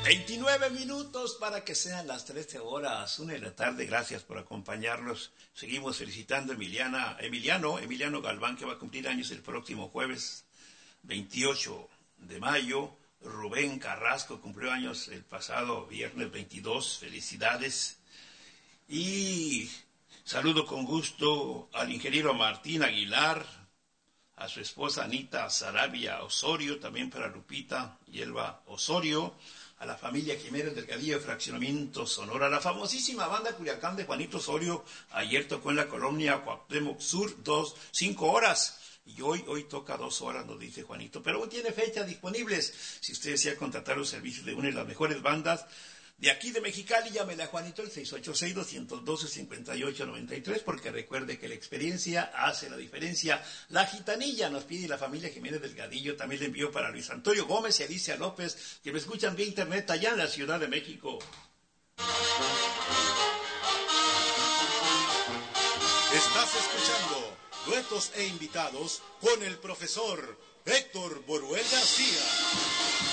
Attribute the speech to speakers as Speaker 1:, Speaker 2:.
Speaker 1: 29 minutos para que sean las 13 horas, 1 de la tarde. Gracias por acompañarnos. Seguimos felicitando a Emiliano Galván, que va a cumplir años el próximo jueves 28 de mayo. Rubén Carrasco cumplió años el pasado viernes 22. Felicidades. Y saludo con gusto al ingeniero Martín Aguilar, a su esposa Anita Sarabia Osorio, también para Lupita y Elba Osorio, a la familia Jiménez Delgadillo de Fraccionamiento Sonora, la famosísima banda Culiacán de Juanito Osorio. Ayer tocó en la colonia Cuauhtémoc Sur 5 horas. Y hoy toca 2 horas, nos dice Juanito. Pero aún tiene fechas disponibles. Si usted desea contratar los servicios de una de las mejores bandas de aquí de Mexicali, llámele a Juanito el 686-212-5893, porque recuerde que la experiencia hace la diferencia. La Gitanilla nos pide la familia Jiménez Delgadillo. También le envió para Luis Antonio Gómez y Alicia López, que me escuchan vía internet allá en la Ciudad de México.
Speaker 2: Estás escuchando Duetos e Invitados con el profesor Héctor Boruel García.